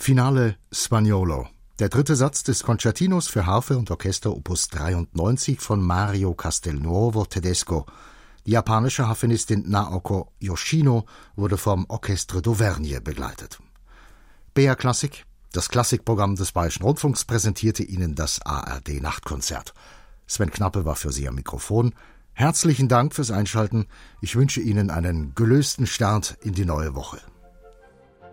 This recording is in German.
Finale Spagnolo. Der dritte Satz des Concertinos für Harfe und Orchester Opus 93 von Mario Castelnuovo Tedesco. Die japanische Harfenistin Naoko Yoshino wurde vom Orchestre d'Auvergne begleitet. BR Klassik, das Klassikprogramm des Bayerischen Rundfunks, präsentierte Ihnen das ARD Nachtkonzert. Sven Knappe war für Sie am Mikrofon. Herzlichen Dank fürs Einschalten. Ich wünsche Ihnen einen gelösten Start in die neue Woche.